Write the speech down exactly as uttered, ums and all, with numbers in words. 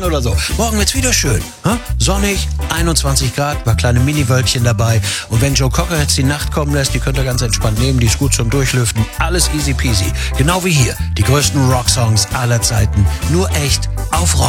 oder so. Morgen wird's wieder schön. Hm? Sonnig, einundzwanzig Grad, paar kleine Mini-Wölkchen dabei. Und wenn Joe Cocker jetzt die Nacht kommen lässt, die könnt ihr ganz entspannt nehmen, die ist gut zum Durchlüften. Alles easy peasy. Genau wie hier. Die größten Rocksongs aller Zeiten. Nur echt auf Rock.